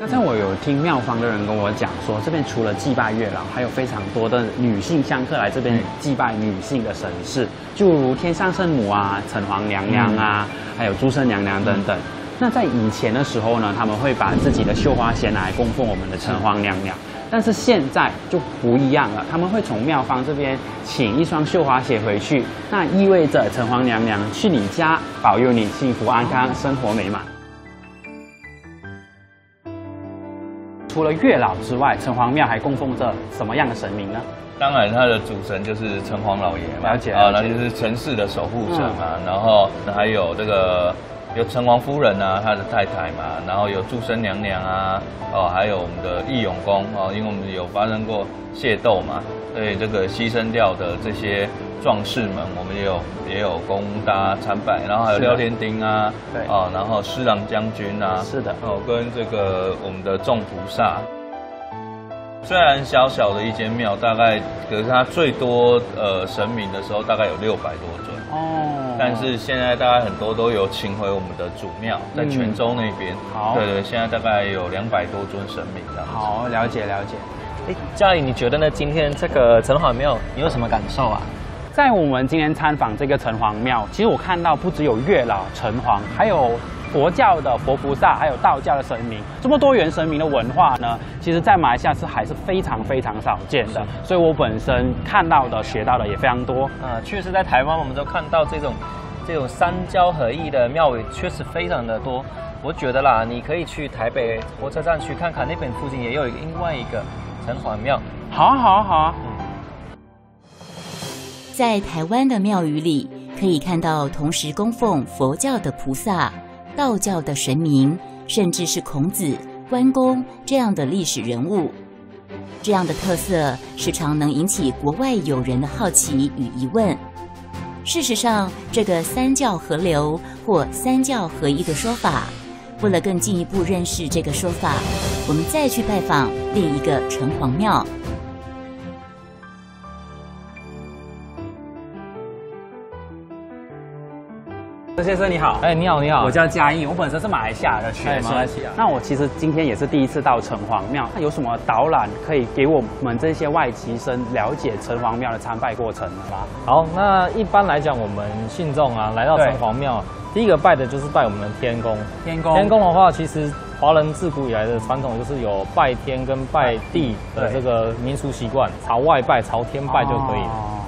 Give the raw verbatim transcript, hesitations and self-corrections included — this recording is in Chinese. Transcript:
刚才我有听庙方的人跟我讲说，这边除了祭拜月老，还有非常多的女性香客来这边祭拜女性的神事，就如天上圣母啊、城隍娘娘啊，嗯、还有诸圣娘娘等等。那在以前的时候呢，他们会把自己的绣花鞋拿来供奉我们的城隍娘娘。但是现在就不一样了，他们会从庙方这边请一双绣花鞋回去，那意味着城隍娘娘去你家保佑你幸福安康、生活美满。除了月老之外，城隍庙还供奉着什么样的神明呢？ 当然，它的主神就是城隍老爷嘛， 了解啊，那就是城市的守护者嘛。嗯、然后还有这个有城隍夫人啊，他的太太嘛，然后有祝生娘娘啊，哦，还有我们的义勇公哦，因为我们有发生过械斗嘛，所以这个牺牲掉的这些壮士们，我们也有也有供大家参拜，然后还有廖天丁啊，对，哦，然后施琅将军啊， 是的， 哦，跟这个我们的众菩萨。虽然小小的一间庙，大概可是它最多呃神明的时候，大概有六百多尊哦。但是现在大概很多都有请回我们的主庙，在泉州那边。嗯、好，对对，现在大概有两百多尊神明这样子。 好，了解了解。 哎，嘉怡，你觉得呢？今天这个城隍庙，你有什么感受啊？ 在我们今天参访这个城隍庙，其实我看到不只有月老、城隍，还有佛教的佛菩萨，还有道教的神明，这么多元神明的文化呢，其实在马来西亚是还是非常非常少见的。所以我本身看到的、学到的也非常多。 啊，确实在台湾我们都看到这种这种三教合一的庙宇，确实非常的多。我觉得啦，你可以去台北火车站去看看，那边附近也有另外一个城隍庙。 好啊，好啊，好啊。 嗯， 在台湾的庙宇里，可以看到同时供奉佛教的菩萨、道教的神明，甚至是孔子、关公这样的历史人物。这样的特色时常能引起国外友人的好奇与疑问。事实上，这个三教合流或三教合一的说法，为了更进一步认识这个说法，我们再去拜访另一个城隍庙。 郑先生你好， 哎，你好，你好， 我叫嘉义，我本身是马来西亚的学生，马来西亚。那我其实今天也是第一次到城隍庙，那有什么导览可以给我们这些外籍生了解城隍庙的参拜过程吗？ 好，那一般来讲，我们信众啊来到城隍庙，第一个拜的就是拜我们的天公。 天公， 天公的话，其实华人自古以来的传统就是有拜天跟拜地的这个民俗习惯，朝外拜、朝天拜就可以了。哦，